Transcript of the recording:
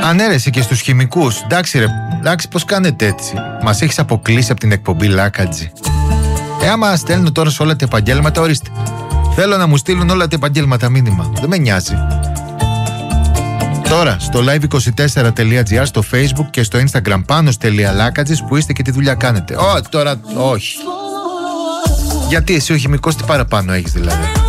Ανέρεσε και στους χημικούς. Εντάξει ρε, εντάξει πως κάνετε έτσι. Μας έχεις αποκλείσει από την εκπομπή Λάκατζη. Άμα στέλνω τώρα σε όλα τα επαγγέλματα, ορίστε. Θέλω να μου στείλουν όλα τα επαγγέλματα μήνυμα. Δεν με νοιάζει. Τώρα στο live24.gr, στο Facebook και στο Instagram Panos.Lakatzis που είστε και τι δουλειά κάνετε. Τώρα όχι. Γιατί εσύ ο χημικός τι παραπάνω έχεις δηλαδή?